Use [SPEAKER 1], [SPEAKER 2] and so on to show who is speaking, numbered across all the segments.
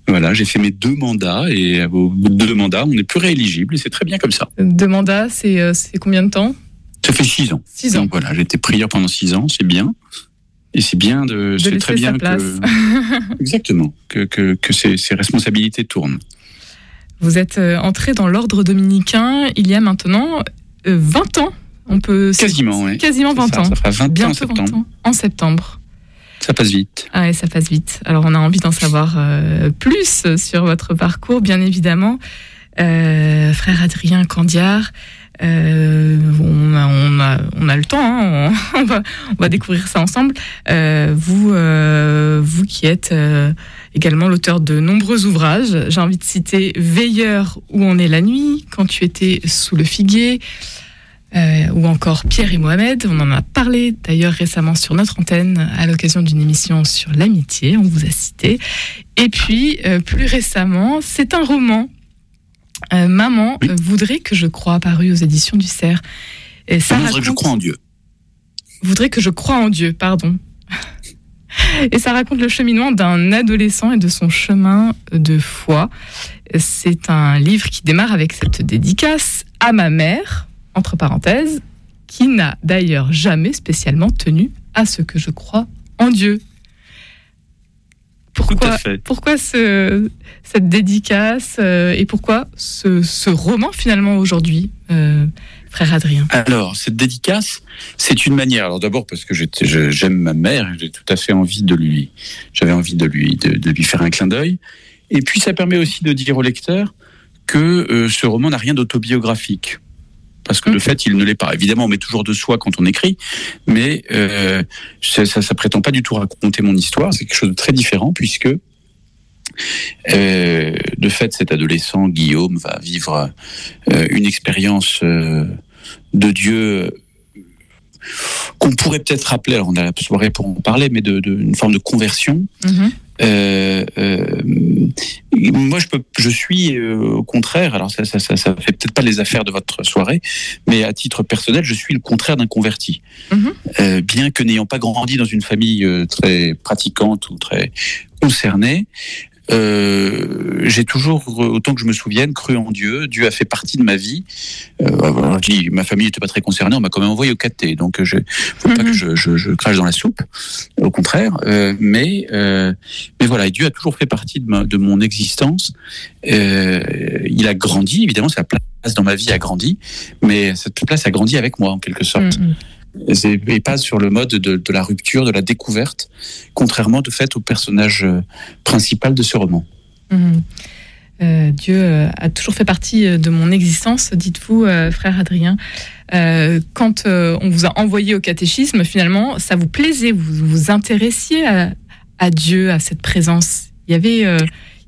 [SPEAKER 1] Voilà, j'ai fait mes 2 mandats et au bout de 2 mandats, on n'est plus rééligible et c'est très bien comme ça.
[SPEAKER 2] 2 mandats, c'est combien de temps ?
[SPEAKER 1] Ça fait 6 ans.
[SPEAKER 2] 6 ans.
[SPEAKER 1] Donc voilà, j'ai été prieur pendant 6 ans, c'est bien. Et c'est bien c'est très bien
[SPEAKER 2] sa place.
[SPEAKER 1] Exactement, que ces responsabilités tournent.
[SPEAKER 2] Vous êtes entré dans l'ordre dominicain il y a maintenant 20 ans.
[SPEAKER 1] Quasiment, oui.
[SPEAKER 2] Quasiment 20 ans.
[SPEAKER 1] Ça fera 20
[SPEAKER 2] Bientôt
[SPEAKER 1] ans en septembre.
[SPEAKER 2] 20 ans en septembre.
[SPEAKER 1] Ça passe vite.
[SPEAKER 2] Ah ouais, ça passe vite. Alors on a envie d'en savoir plus sur votre parcours, bien évidemment. Frère Adrien Candiard, on a le temps, hein, on va découvrir ça ensemble. Vous qui êtes également l'auteur de nombreux ouvrages, j'ai envie de citer Veilleur où on est la nuit, Quand tu étais sous le figuier, ou encore Pierre et Mohamed. On en a parlé d'ailleurs récemment sur notre antenne à l'occasion d'une émission sur l'amitié, on vous a cité. Et puis plus récemment, c'est un roman, Maman voudrait que je croie, paru aux éditions du Cerf. Et ça
[SPEAKER 1] voudrait que je croie en Dieu.
[SPEAKER 2] Voudrait que je croie en Dieu, pardon. Et ça raconte le cheminement d'un adolescent et de son chemin de foi. C'est un livre qui démarre avec cette dédicace à ma mère, entre parenthèses, qui n'a d'ailleurs jamais spécialement tenu à ce que je crois en Dieu. Pourquoi cette dédicace et pourquoi ce roman finalement aujourd'hui, frère Adrien ?
[SPEAKER 1] Alors, cette dédicace, c'est une manière. Alors d'abord parce que j'aime ma mère, j'ai tout à fait envie j'avais envie de lui faire un clin d'œil. Et puis ça permet aussi de dire au lecteur que ce roman n'a rien d'autobiographique. Parce que de fait, il ne l'est pas. Évidemment, on met toujours de soi quand on écrit, mais ça prétend pas du tout raconter mon histoire. C'est quelque chose de très différent, puisque de fait, cet adolescent, Guillaume, va vivre une expérience de Dieu qu'on pourrait peut-être appeler, alors on a la soirée pour en parler, mais une forme de conversion. Moi, je suis au contraire. Alors ça fait peut-être pas les affaires de votre soirée, mais à titre personnel, je suis le contraire d'un converti. Bien que n'ayant pas grandi dans une famille très pratiquante ou très concernée, j'ai toujours, autant que je me souvienne, cru en Dieu. Dieu a fait partie de ma vie. Ma famille n'était pas très concernée, on m'a quand même envoyé au caté, donc faut pas que je crache dans la soupe, au contraire. Mais voilà, et Dieu a toujours fait partie de mon existence. Il a grandi, évidemment, sa place dans ma vie a grandi, mais cette place a grandi avec moi en quelque sorte. Et pas sur le mode de la rupture, de la découverte, contrairement de fait au personnage principal de ce roman.
[SPEAKER 2] Dieu a toujours fait partie de mon existence, dites-vous, frère Adrien. Quand on vous a envoyé au catéchisme, finalement, ça vous plaisait, vous vous intéressiez à Dieu, à cette présence. Il y avait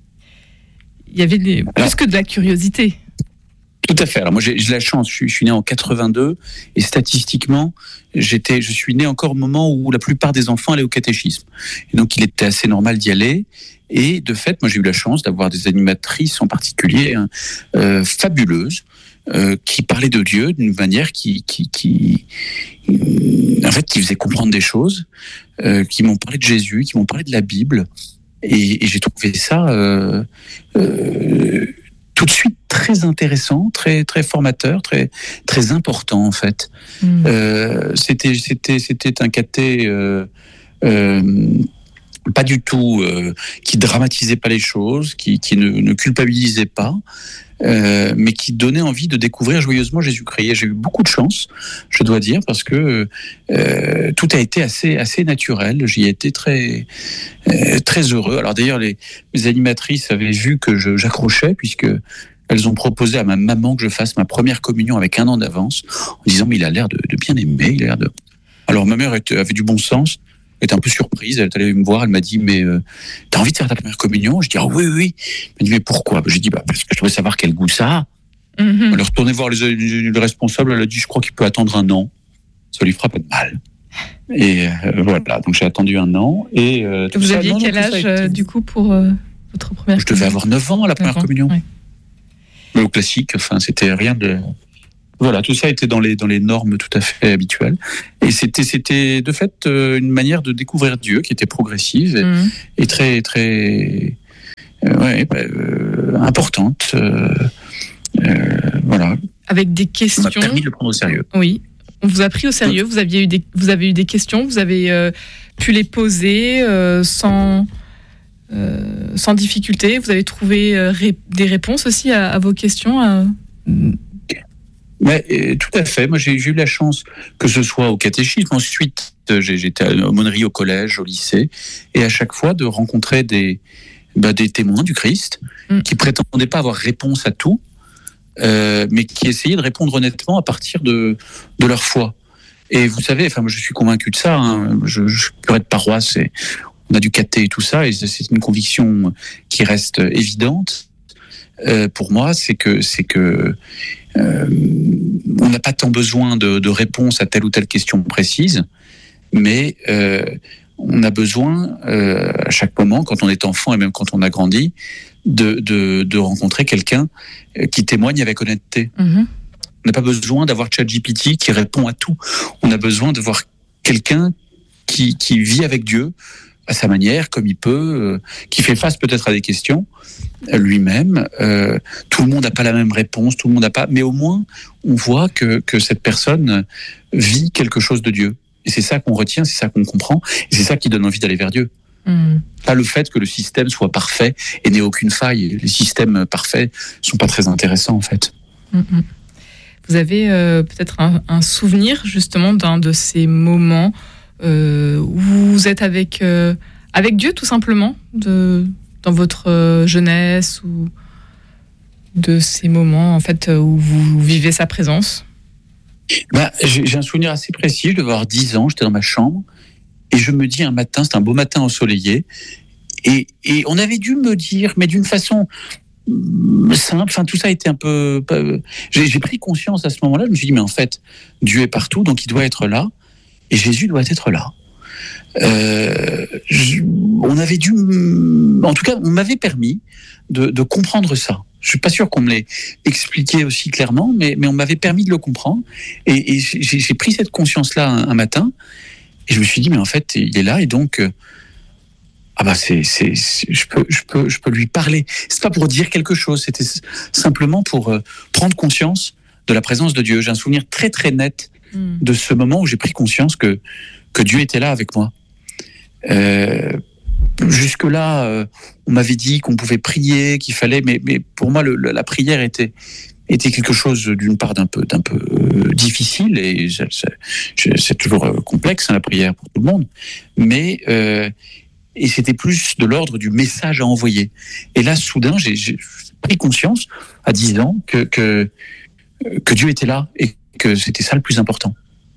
[SPEAKER 2] plus que de la curiosité.
[SPEAKER 1] Tout à fait. Alors moi, j'ai la chance. Je suis né en 82 et statistiquement, je suis né encore au moment où la plupart des enfants allaient au catéchisme. Et donc, il était assez normal d'y aller. Et de fait, moi, j'ai eu la chance d'avoir des animatrices en particulier fabuleuses qui parlaient de Dieu d'une manière qui faisait comprendre des choses, qui m'ont parlé de Jésus, qui m'ont parlé de la Bible. Et j'ai trouvé ça tout de suite très intéressant, très très formateur, très très important en fait. C'était un caté pas du tout qui dramatisait pas les choses, qui ne culpabilisait pas, mais qui donnait envie de découvrir joyeusement Jésus-Christ. Et j'ai eu beaucoup de chance, je dois dire, parce que tout a été assez naturel. J'y ai été très très heureux. Alors d'ailleurs, mes animatrices avaient vu que j'accrochais, puisque elles ont proposé à ma maman que je fasse ma première communion avec 1 an d'avance, en disant mais il a l'air de bien aimer, il a l'air de. Alors ma mère avait du bon sens. Elle était un peu surprise, elle est allée me voir, elle m'a dit mais t'as envie de faire ta première communion ? Je dis oui. Elle m'a dit mais pourquoi ? J'ai dit parce que je voulais savoir quel goût ça a. Elle est retournée voir les responsables, elle a dit je crois qu'il peut attendre 1 an, ça lui fera pas de mal. Et voilà, donc j'ai attendu 1 an. Et
[SPEAKER 2] vous aviez quel âge du coup pour votre première communion ?
[SPEAKER 1] Je devais avoir 9 ans à la première communion.
[SPEAKER 2] Ouais.
[SPEAKER 1] Mais au classique, enfin c'était rien de. Voilà, tout ça était dans les normes tout à fait habituelles. Et c'était de fait une manière de découvrir Dieu qui était progressive et très, très importante. Voilà.
[SPEAKER 2] Avec des questions.
[SPEAKER 1] On m'a permis de le prendre au sérieux.
[SPEAKER 2] Oui. On vous a pris au sérieux. Vous avez eu des questions. Vous avez pu les poser sans difficulté. Vous avez trouvé des réponses aussi à vos questions.
[SPEAKER 1] Tout à fait. Moi, j'ai eu la chance que ce soit au catéchisme. Ensuite, j'étais à l'aumônerie au collège, au lycée, et à chaque fois de rencontrer des témoins du Christ qui prétendaient pas avoir réponse à tout, mais qui essayaient de répondre honnêtement à partir de leur foi. Et vous savez, moi, je suis convaincu de ça. Hein. Je suis curé de paroisse et on a du caté et tout ça, et c'est une conviction qui reste évidente. Pour moi, c'est que on n'a pas tant besoin de réponses à telle ou telle question précise, mais on a besoin à chaque moment, quand on est enfant et même quand on a grandi, de rencontrer quelqu'un qui témoigne avec honnêteté. On n'a pas besoin d'avoir ChatGPT qui répond à tout. On a besoin de voir quelqu'un qui vit avec Dieu à sa manière, comme il peut, qui fait face peut-être à des questions lui-même. Tout le monde n'a pas la même réponse, tout le monde n'a pas, mais au moins on voit que cette personne vit quelque chose de Dieu. Et c'est ça qu'on retient, c'est ça qu'on comprend, et c'est ça qui donne envie d'aller vers Dieu. Pas le fait que le système soit parfait et n'ait aucune faille. Les systèmes parfaits sont pas très intéressants en fait.
[SPEAKER 2] Vous avez peut-être un souvenir justement d'un de ces moments où vous êtes avec Dieu tout simplement, dans votre jeunesse, ou de ces moments en fait où vous vivez sa présence?
[SPEAKER 1] J'ai un souvenir assez précis. Je devais avoir 10 ans, j'étais dans ma chambre et je me dis un matin, c'était un beau matin ensoleillé, et on avait dû me dire, mais d'une façon simple, enfin tout ça a été un peu... J'ai pris conscience à ce moment-là, je me suis dit, mais en fait, Dieu est partout, donc il doit être là, et Jésus doit être là. On avait dû... En tout cas, on m'avait permis de comprendre ça. Je suis pas sûr qu'on me l'ait expliqué aussi clairement, mais on m'avait permis de le comprendre. Et j'ai pris cette conscience-là un matin, et je me suis dit, mais en fait, il est là, et donc... je peux lui parler. C'est pas pour dire quelque chose, c'était simplement pour prendre conscience de la présence de Dieu. J'ai un souvenir très très net de ce moment où j'ai pris conscience que Dieu était là avec moi. Jusque-là, on m'avait dit qu'on pouvait prier, qu'il fallait, mais pour moi la prière était quelque chose d'une part d'un peu difficile, et c'est toujours complexe, hein, la prière pour tout le monde, mais et c'était plus de l'ordre du message à envoyer. Et là, soudain, j'ai pris conscience, à 10 ans, que Dieu était là et que c'était ça le plus important.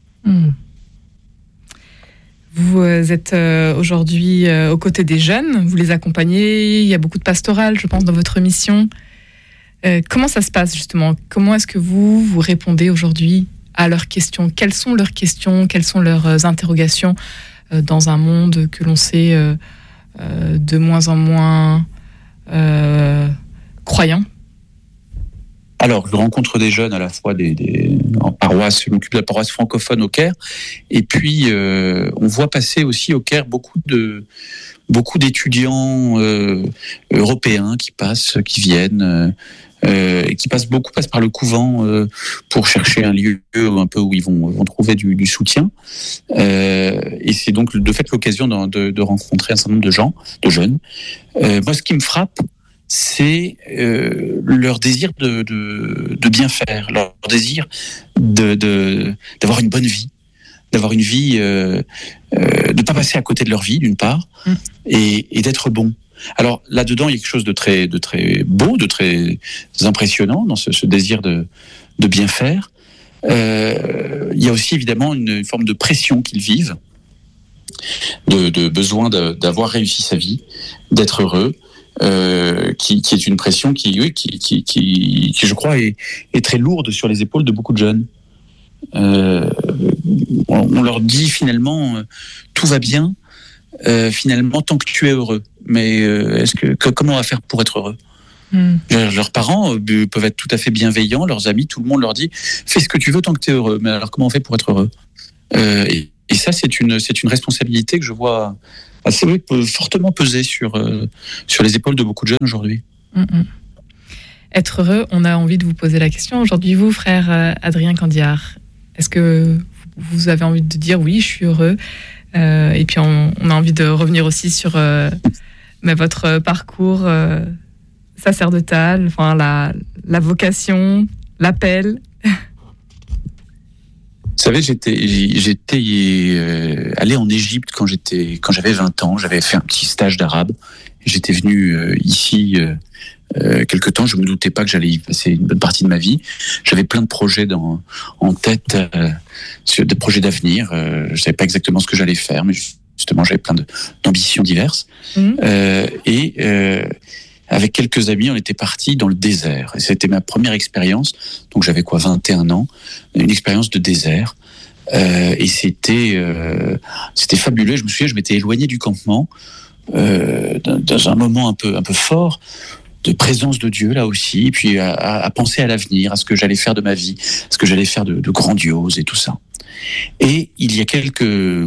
[SPEAKER 2] Vous êtes aujourd'hui aux côtés des jeunes, vous les accompagnez, il y a beaucoup de pastoral, je pense, dans votre mission. Comment ça se passe, justement? Comment est-ce que vous répondez aujourd'hui à leurs questions? Quelles sont leurs questions? Quelles sont leurs interrogations dans un monde que l'on sait de moins en moins croyant?
[SPEAKER 1] Alors, je rencontre des jeunes à la fois en paroisse. Je m'occupe de la paroisse francophone au Caire, et puis on voit passer aussi au Caire beaucoup d'étudiants européens qui viennent. Et qui passent par le couvent pour chercher un lieu un peu où ils vont trouver du soutien. Et c'est donc de fait l'occasion de rencontrer un certain nombre de jeunes. Moi, ce qui me frappe, c'est leur désir de bien faire, leur désir d'avoir une bonne vie, d'avoir une vie, de ne pas passer à côté de leur vie, d'une part, et d'être bon. Alors là-dedans, il y a quelque chose de très beau, de très impressionnant dans ce désir de bien faire. Il y a aussi évidemment une forme de pression qu'ils vivent, de besoin d'avoir réussi sa vie, d'être heureux, qui est une pression qui je crois est très lourde sur les épaules de beaucoup de jeunes. On leur dit finalement tout va bien, finalement tant que tu es heureux. Mais comment on va faire pour être heureux? Leurs parents peuvent être tout à fait bienveillants, leurs amis, tout le monde leur dit fais ce que tu veux tant que tu es heureux. Mais alors comment on fait pour être heureux? Et Et ça, c'est une responsabilité que je vois assez fortement peser sur les épaules de beaucoup de jeunes aujourd'hui.
[SPEAKER 2] Être heureux, on a envie de vous poser la question. Aujourd'hui, vous, frère Adrien Candiard, est-ce que vous avez envie de dire oui, je suis heureux et puis on a envie de revenir aussi sur votre parcours sacerdotal, enfin la vocation, l'appel.
[SPEAKER 1] Vous savez, j'étais allé en Égypte quand j'avais 20 ans. J'avais fait un petit stage d'arabe. J'étais venu ici quelque temps. Je me doutais pas que j'allais y passer une bonne partie de ma vie. J'avais plein de projets en tête, des projets d'avenir. Je savais pas exactement ce que j'allais faire, mais justement, j'avais plein d'ambitions diverses. Avec quelques amis, on était partis dans le désert. Et c'était ma première expérience. Donc j'avais 21 ans, une expérience de désert. Et c'était fabuleux. Je me souviens, je m'étais éloigné du campement dans un moment un peu fort de présence de Dieu là aussi, et puis à penser à l'avenir, à ce que j'allais faire de ma vie, à ce que j'allais faire de grandiose et tout ça. Et il y a quelques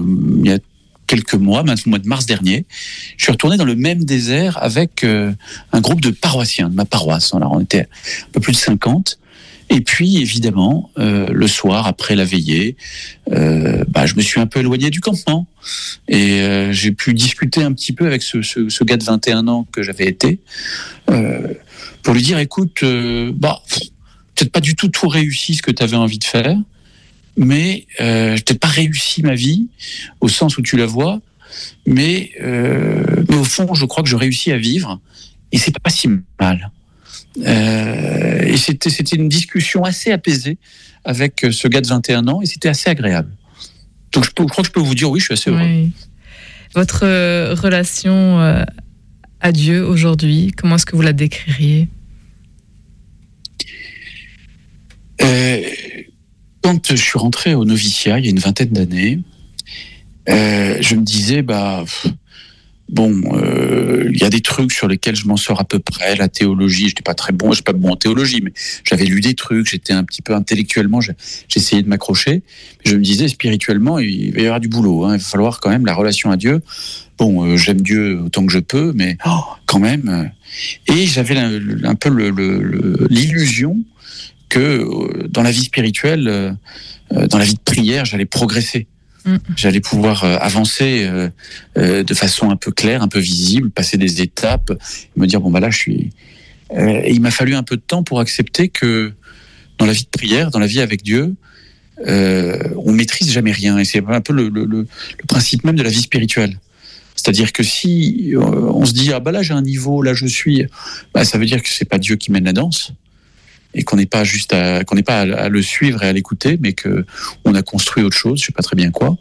[SPEAKER 1] mois, au mois de mars dernier, je suis retourné dans le même désert avec un groupe de paroissiens de ma paroisse. Alors, on était un peu plus de 50. Et puis, évidemment, le soir, après la veillée, je me suis un peu éloigné du campement. Et j'ai pu discuter un petit peu avec ce gars de 21 ans que j'avais été, pour lui dire, écoute, peut-être pas du tout réussi ce que tu avais envie de faire, mais j'ai peut-être pas réussi ma vie au sens où tu la vois, mais au fond, je crois que je réussis à vivre, et c'est pas si mal. Et c'était une discussion assez apaisée avec ce gars de 21 ans, et c'était assez agréable. Donc je crois que je peux vous dire oui, je suis assez heureux. Oui.
[SPEAKER 2] Votre relation à Dieu aujourd'hui, comment est-ce que vous la décririez ?
[SPEAKER 1] Quand je suis rentré au noviciat il y a une vingtaine d'années, je me disais, il y a des trucs sur lesquels je m'en sors à peu près. La théologie, j'étais pas très bon, je suis pas bon en théologie, mais j'avais lu des trucs, j'étais un petit peu intellectuellement, j'essayais de m'accrocher. Mais je me disais, spirituellement, il va y avoir du boulot, hein, il va falloir quand même la relation à Dieu. J'aime Dieu autant que je peux, mais quand même. Et j'avais un peu l'illusion que dans la vie spirituelle, dans la vie de prière, j'allais progresser. J'allais pouvoir avancer de façon un peu claire, un peu visible, passer des étapes, me dire là je suis. Et il m'a fallu un peu de temps pour accepter que dans la vie de prière, dans la vie avec Dieu, on maîtrise jamais rien. Et c'est un peu le principe même de la vie spirituelle. C'est-à-dire que si on se dit là j'ai un niveau, là je suis, ça veut dire que c'est pas Dieu qui mène la danse. Et qu'on n'est pas à le suivre et à l'écouter, mais que on a construit autre chose, je sais pas très bien quoi,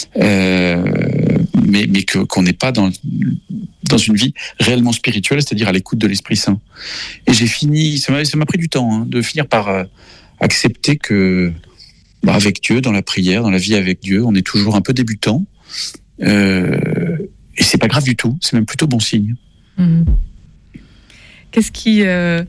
[SPEAKER 1] mais qu'on n'est pas dans une vie réellement spirituelle, c'est-à-dire à l'écoute de l'Esprit Saint. Et j'ai fini, ça m'a pris du temps de finir par accepter que avec Dieu, dans la prière, dans la vie avec Dieu, on est toujours un peu débutant, et c'est pas grave du tout, c'est même plutôt bon signe.
[SPEAKER 2] Qu'est-ce qui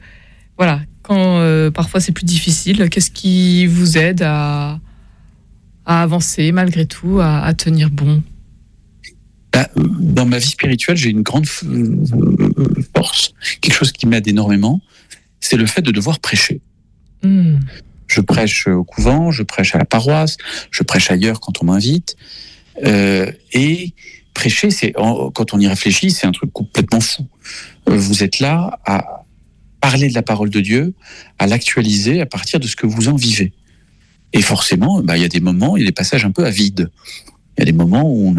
[SPEAKER 2] quand parfois c'est plus difficile, qu'est-ce qui vous aide à avancer malgré tout, à tenir bon ?
[SPEAKER 1] Dans ma vie spirituelle, j'ai une grande force, quelque chose qui m'aide énormément, c'est le fait de devoir prêcher. Je prêche au couvent, je prêche à la paroisse, je prêche ailleurs quand on m'invite, et prêcher, quand on y réfléchit, c'est un truc complètement fou. Vous êtes là à parler de la parole de Dieu, à l'actualiser à partir de ce que vous en vivez. Et forcément, il y a des moments, il y a des passages un peu à vide. Il y a des moments où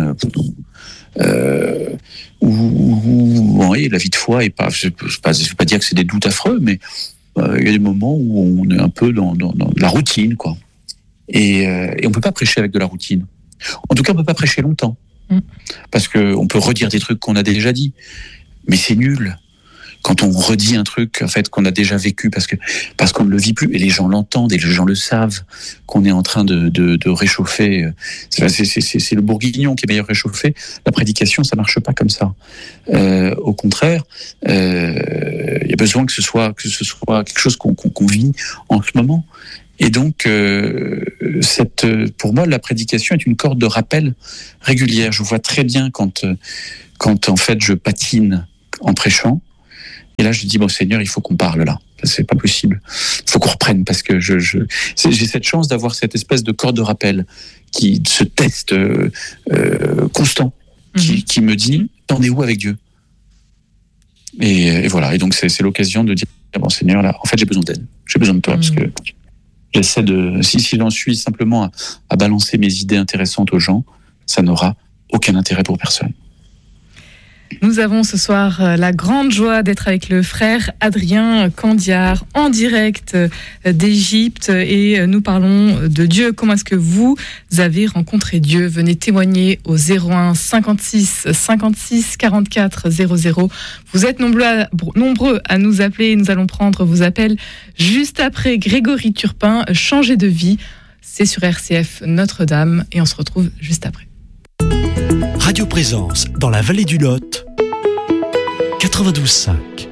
[SPEAKER 1] la vie de foi est pas. Je ne veux pas dire que c'est des doutes affreux, mais il y a des moments où on est un peu dans la routine, quoi. Et on peut pas prêcher avec de la routine. En tout cas, on peut pas prêcher longtemps, parce que on peut redire des trucs qu'on a déjà dit, mais c'est nul. Quand on redit un truc en fait qu'on a déjà vécu parce qu'on ne le vit plus et les gens l'entendent et les gens le savent qu'on est en train de réchauffer, c'est le bourguignon qui est meilleur réchauffé. La prédication, ça marche pas comme ça. Au contraire, il y a besoin que ce soit quelque chose qu'on vit en ce moment. Et donc, pour moi, la prédication est une corde de rappel régulière. Je vois très bien quand en fait je patine en prêchant. Et là, je dis, bon Seigneur, il faut qu'on parle là. C'est pas possible. Il faut qu'on reprenne parce que j'ai cette chance d'avoir cette espèce de corde de rappel qui se teste constant, qui me dit, t'en es où avec Dieu ? Et voilà. Et donc c'est l'occasion de dire, bon Seigneur, là, en fait, j'ai besoin d'aide. J'ai besoin de toi parce que j'essaie si j'en suis simplement à balancer mes idées intéressantes aux gens, ça n'aura aucun intérêt pour personne.
[SPEAKER 2] Nous avons ce soir la grande joie d'être avec le frère Adrien Candiard en direct d'Égypte et nous parlons de Dieu. Comment est-ce que vous avez rencontré Dieu ? Venez témoigner au 01 56 56 44 00. Vous êtes nombreux à nous appeler. Nous allons prendre vos appels juste après Grégory Turpin, Changer de vie. C'est sur RCF Notre-Dame et on se retrouve juste après.
[SPEAKER 3] Radio Présence dans la vallée du Lot, 92.5.